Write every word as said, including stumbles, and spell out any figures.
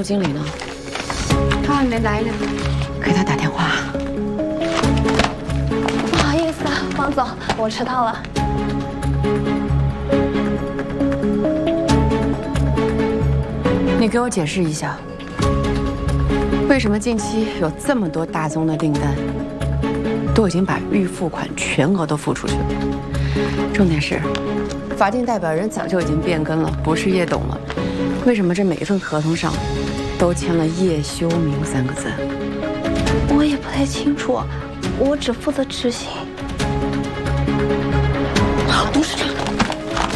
务经理呢？ 他还没来呢。 给他打电话。 不好意思，王总，我迟到了。 你给我解释一下，为什么近期有这么多大宗的订单，都已经把预付款全额都付出去了？重点是，法定代表人早就已经变更了，不是叶董了。为什么这每一份合同上都签了叶修明三个字？ 我也不太清楚，我只负责执行。 好，董事长。